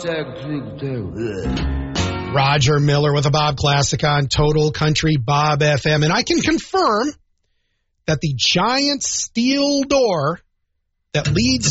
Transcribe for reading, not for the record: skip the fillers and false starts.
Roger Miller with a Bob Classic on Total Country Bob FM. And I can confirm that the giant steel door that leads